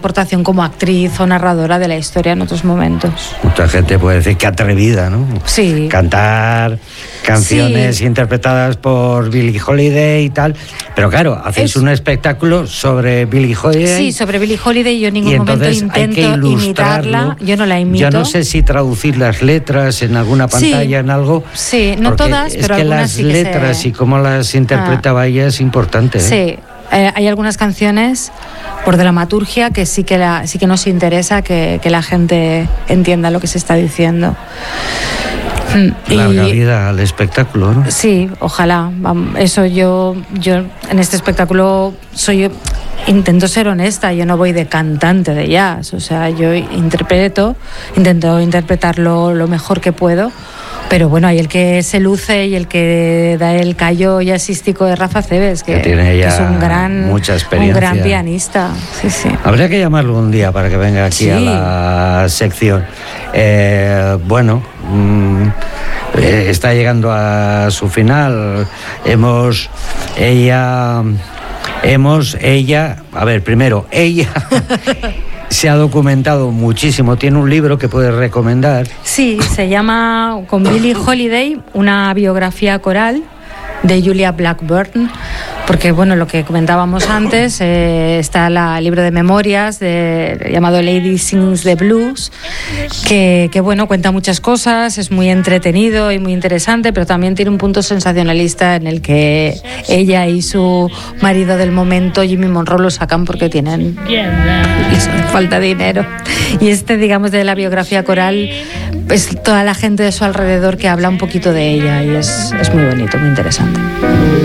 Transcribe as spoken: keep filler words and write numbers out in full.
aportación como actriz o narradora de la historia en otros momentos. Mucha gente puede decir que atrevida, ¿no? Sí. Cantar canciones sí. interpretadas por Billie Holiday y tal. Pero claro, hacéis es... un espectáculo sobre Billie Holiday. Sí, sobre Billie Holiday. Yo en ningún momento intento imitarla. Yo no la imito. Yo no sé si traducir las letras en alguna pantalla, sí. en algo. Sí, no todas, es pero que algunas las sí que letras se... y cómo las interpretaba ah. ella es importante. ¿eh? Sí. Eh, hay algunas canciones por dramaturgia que sí que, la, sí que nos interesa que, que la gente entienda lo que se está diciendo. Larga y, vida al espectáculo, ¿no? Sí, ojalá. Eso yo, yo en este espectáculo soy... Intento ser honesta, yo no voy de cantante de jazz, o sea, yo interpreto, intento interpretarlo lo mejor que puedo. Pero bueno, hay el que se luce y el que da el callo jazzístico de Rafa Cebes, que, que, tiene ya que es un gran, mucha experiencia. un gran pianista. Sí, sí. Habría que llamarlo un día para que venga aquí sí. a la sección. Eh, bueno, mmm, eh, está llegando a su final. Hemos, ella, hemos, ella, a ver, primero, ella... Se ha documentado muchísimo, tiene un libro que puedes recomendar. Sí, se llama Con Billie Holiday, una biografía coral de Julia Blackburn, porque bueno, lo que comentábamos antes, eh, está la, el libro de memorias de, llamado Lady Sings the Blues, que, que bueno, cuenta muchas cosas, es muy entretenido y muy interesante, pero también tiene un punto sensacionalista en el que ella y su marido del momento, Jimmy Monroe, lo sacan porque tienen les falta dinero. Y este, digamos, de la biografía coral, es toda la gente de su alrededor que habla un poquito de ella y es, es muy bonito, muy interesante.